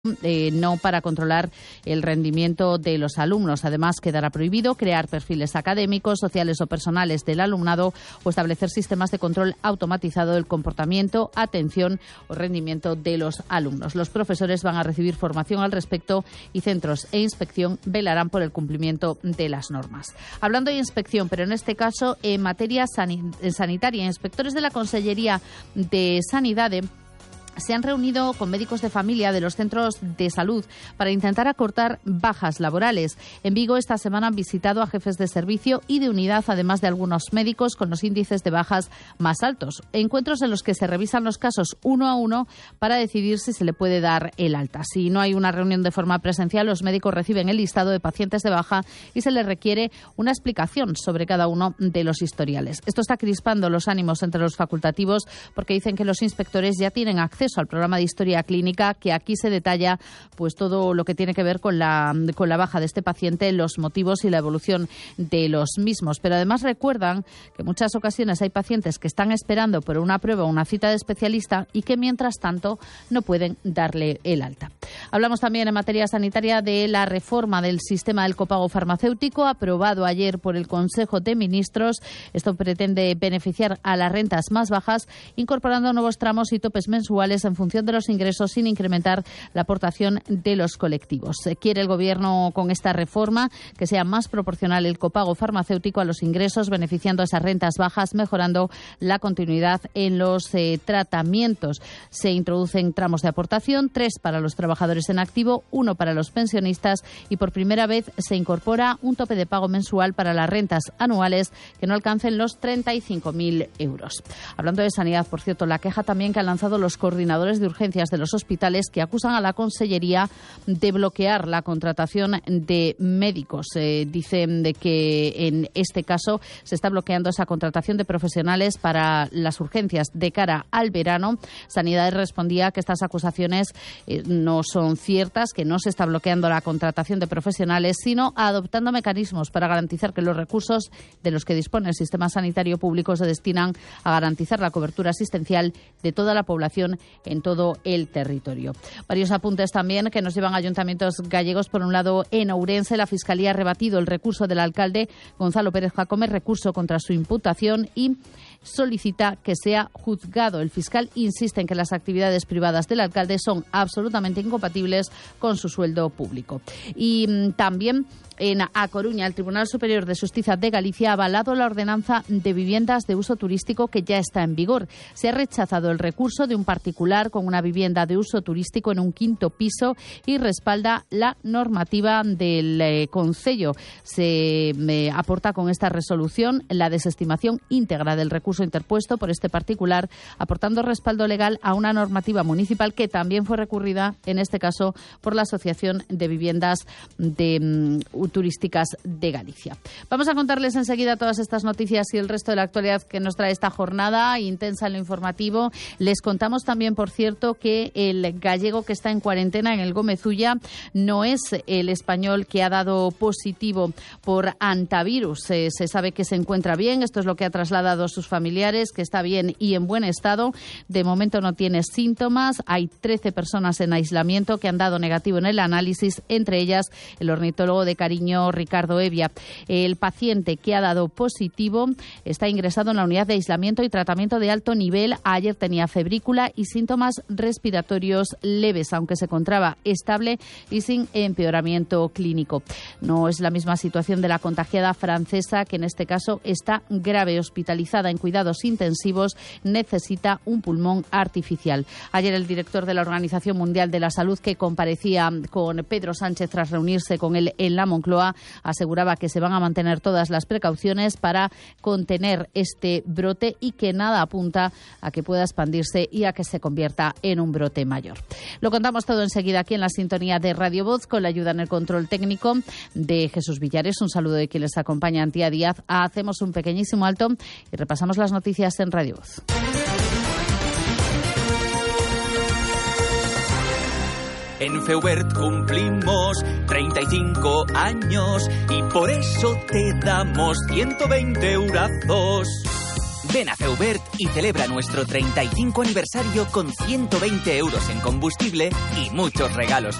no para controlar el rendimiento de los alumnos. Además, quedará prohibido crear perfiles académicos, sociales o personales del alumnado o establecer sistemas de control automatizado del comportamiento, atención o rendimiento de los alumnos. Los profesores van a recibir formación al respecto y centros e inspección velarán por el cumplimiento de las normas. Hablando de inspección, pero en este caso en materia sanitaria, inspectores de la Consellería de Sanidad se han reunido con médicos de familia de los centros de salud para intentar acortar bajas laborales. En Vigo esta semana han visitado a jefes de servicio y de unidad, además de algunos médicos con los índices de bajas más altos. Encuentros en los que se revisan los casos uno a uno para decidir si se le puede dar el alta. Si no hay una reunión de forma presencial, los médicos reciben el listado de pacientes de baja y se les requiere una explicación sobre cada uno de los historiales. Esto está crispando los ánimos entre los facultativos porque dicen que los inspectores ya tienen acceso al programa de historia clínica, que aquí se detalla pues todo lo que tiene que ver con la baja de este paciente, los motivos y la evolución de los mismos. Pero además recuerdan que en muchas ocasiones hay pacientes que están esperando por una prueba o una cita de especialista y que mientras tanto no pueden darle el alta. Hablamos también en materia sanitaria de la reforma del sistema del copago farmacéutico aprobado ayer por el Consejo de Ministros. Esto pretende beneficiar a las rentas más bajas, incorporando nuevos tramos y topes mensuales en función de los ingresos sin incrementar la aportación de los colectivos. Quiere el Gobierno con esta reforma que sea más proporcional el copago farmacéutico a los ingresos, beneficiando a esas rentas bajas, mejorando la continuidad en los tratamientos. Se introducen tramos de aportación, 3 para los trabajadores en activo, 1 para los pensionistas y por primera vez se incorpora un tope de pago mensual para las rentas anuales que no alcancen los 35.000 euros. Hablando de sanidad, por cierto, la queja también que han lanzado los coordinadores de urgencias de los hospitales que acusan a la Consellería de bloquear la contratación de médicos. Dicen de que en este caso se está bloqueando esa contratación de profesionales para las urgencias de cara al verano. Sanidad respondía que estas acusaciones no son ciertas, que no se está bloqueando la contratación de profesionales, sino adoptando mecanismos para garantizar que los recursos de los que dispone el sistema sanitario público se destinan a garantizar la cobertura asistencial de toda la población en todo el territorio. Varios apuntes también que nos llevan a ayuntamientos gallegos. Por un lado, en Ourense, la Fiscalía ha rebatido el recurso del alcalde Gonzalo Pérez Jacome, recurso contra su imputación, y solicita que sea juzgado. El fiscal insiste en que las actividades privadas del alcalde son absolutamente incompatibles con su sueldo público. Y también en A Coruña, el Tribunal Superior de Justicia de Galicia ha avalado la ordenanza de viviendas de uso turístico que ya está en vigor. Se ha rechazado el recurso de un particular con una vivienda de uso turístico en un 5º piso y respalda la normativa del Concello. Se aporta con esta resolución la desestimación íntegra del recurso interpuesto por este particular, aportando respaldo legal a una normativa municipal que también fue recurrida, en este caso, por la Asociación de Viviendas Turísticas de Galicia. Vamos a contarles enseguida todas estas noticias y el resto de la actualidad que nos trae esta jornada intensa en lo informativo. Les contamos también, por cierto, que el gallego que está en cuarentena en el Gómez Ulla no es el español que ha dado positivo por antivirus. Se sabe que se encuentra bien, esto es lo que ha trasladado a sus familiares, que está bien y en buen estado. De momento no tiene síntomas. Hay 13 personas en aislamiento que han dado negativo en el análisis, entre ellas el ornitólogo de Cariño, Ricardo Evia. El paciente que ha dado positivo está ingresado en la unidad de aislamiento y tratamiento de alto nivel. Ayer tenía febrícula y síntomas respiratorios leves, aunque se encontraba estable y sin empeoramiento clínico. No es la misma situación de la contagiada francesa, que en este caso está grave, hospitalizada en cuidados intensivos, necesita un pulmón artificial. Ayer el director de la Organización Mundial de la Salud, que comparecía con Pedro Sánchez tras reunirse con él en la Moncloa, aseguraba que se van a mantener todas las precauciones para contener este brote y que nada apunta a que pueda expandirse y a que se convierta en un brote mayor. Lo contamos todo enseguida aquí en la sintonía de Radio Voz, con la ayuda en el control técnico de Jesús Villares. Un saludo de quien les acompaña, Antía Díaz. Hacemos un pequeñísimo alto y repasamos las noticias en Radio Voz. En Feubert cumplimos 35 años y por eso te damos 120 eurazos. Ven a Feubert y celebra nuestro 35 aniversario con 120 euros en combustible y muchos regalos